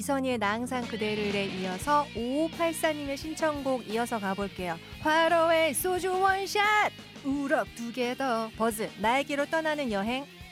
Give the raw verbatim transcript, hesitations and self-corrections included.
이선희의 나 항상 그대를에 이어서 오오팔사님의 신청곡 이어서 가볼게요. 화로의 소주 원샷 우럭 두 개 더 버즈 나에게로 떠나는 여행.